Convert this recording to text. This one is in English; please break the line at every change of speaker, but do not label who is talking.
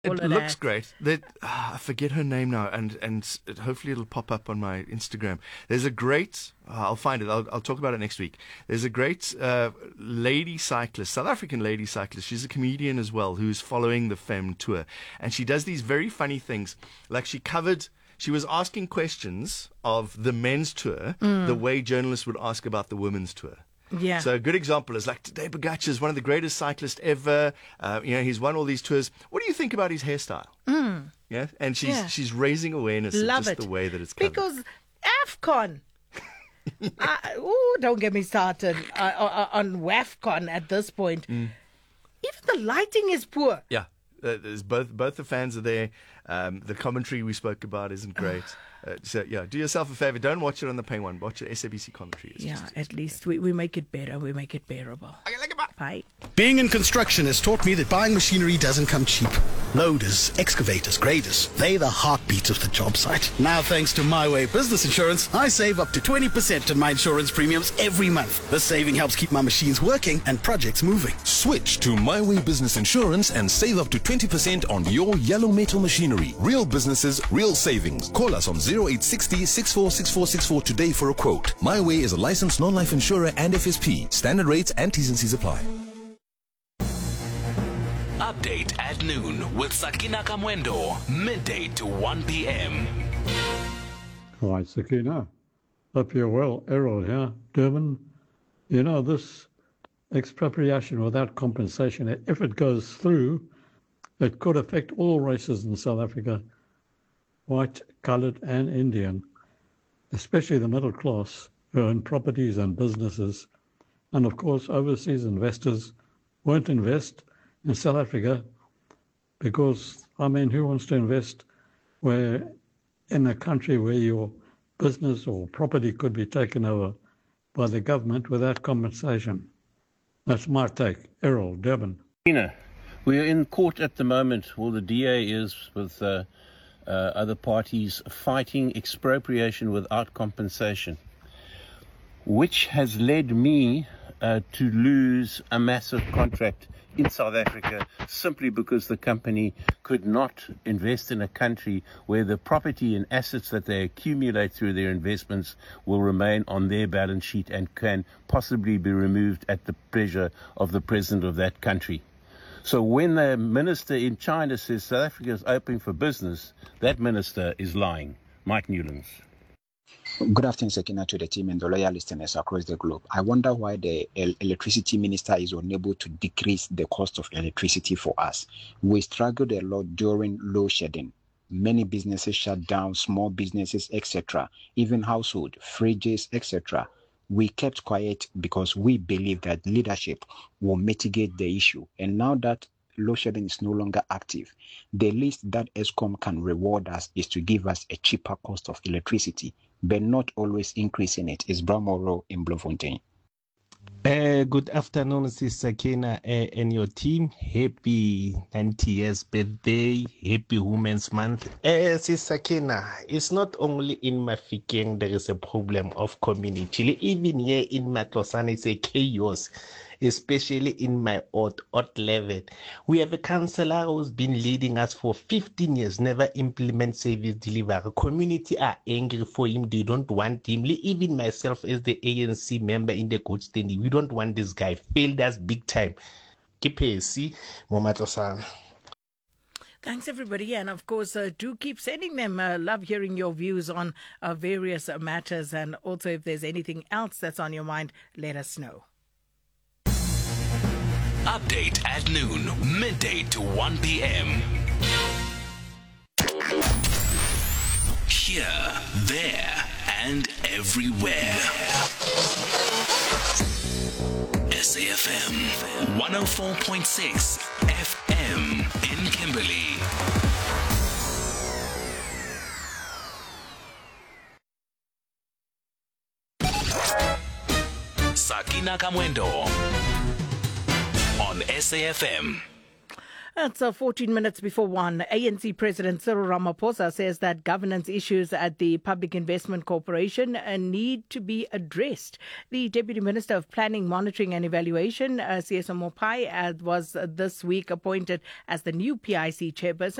all
It
of
looks
that.
great. I forget her name now, and hopefully it'll pop up on my Instagram. There's a great, I'll find it. I'll talk about it next week. There's a great lady cyclist, South African lady cyclist. She's a comedian as well, who's following the Femme Tour, and she does these very funny things. Like she was asking questions of the men's tour the way journalists would ask about the women's tour.
Yeah.
So a good example is like Tadej Pogacar is one of the greatest cyclists ever. He's won all these tours. What do you think about his hairstyle? Yeah, and she's raising awareness
Love
of just
it.
the way that it's covered.
Because AFCON. Don't get me started on WAFCON at this point. Even the lighting is poor.
Yeah, there's both the fans are there. The commentary we spoke about isn't great. So do yourself a favor. Don't watch it on the Pay One. Watch it SABC commentary.
At least we make it better. We make it bearable. Bye.
Being in construction has taught me that buying machinery doesn't come cheap. Loaders, excavators, graders, they're the heartbeat of the job site. Now, thanks to My Way Business Insurance, I save up to 20% on my insurance premiums every month. This saving helps keep my machines working and projects moving.
Switch to My Way Business Insurance and save up to 20% on your yellow metal machinery. Real businesses, real savings. Call us on 0860 646464 today for a quote. My Way is a licensed non-life insurer and FSP. Standard rates and T's and C's apply.
Update at noon with Sakina Kamwendo, midday to 1 p.m.
Hi, Sakina. Hope you're well. Errol here, Durban. You know, this expropriation without compensation, if it goes through, it could affect all races in South Africa, white, coloured and Indian, especially the middle class who own properties and businesses. And of course, overseas investors won't invest in South Africa because, who wants to invest where in a country where your business or property could be taken over by the government without compensation? That's my take. Errol, Durban.
We're in court at the moment, well, the DA is with other parties fighting expropriation without compensation, which has led me to lose a massive contract in South Africa simply because the company could not invest in a country where the property and assets that they accumulate through their investments will remain on their balance sheet and can possibly be removed at the pleasure of the president of that country. So when the minister in China says South Africa is open for business, that minister is lying. Mike Newlands.
Good afternoon, Sakina, to the team and the loyal listeners across the globe. I wonder why the electricity minister is unable to decrease the cost of electricity for us. We struggled a lot during load shedding. Many businesses shut down, small businesses, etc., even household, fridges, etc. We kept quiet because we believe that leadership will mitigate the issue. And now that load shedding is no longer active, the least that ESCOM can reward us is to give us a cheaper cost of electricity, but not always increasing it. It's Bramoro in Bloemfontein.
Good afternoon, Sister Sakina and your team. Happy 90 years birthday. Happy Women's Month. Sister Sakina, it's not only in Mafikeng there is a problem of community. Even here in Matlosana, it's a chaos, especially in my odd level. We have a councillor who's been leading us for 15 years, never implement service delivery. Community are angry for him. They don't want him. Even myself as the ANC member in the coach standing, we don't want this guy. Failed us big time. KPC, Momatosana.
Thanks, everybody. And of course, do keep sending them. Love hearing your views on various matters. And also, if there's anything else that's on your mind, let us know.
Update at noon, midday to 1 p.m. Here, there, and everywhere. SAFM 104.6 FM in Kimberley. Sakina Kamwendo on SAFM.
It's 14 minutes before 1. ANC President Cyril Ramaphosa says that governance issues at the Public Investment Corporation need to be addressed. The Deputy Minister of Planning, Monitoring and Evaluation, Sieso Mopai, was this week appointed as the new PIC chairperson.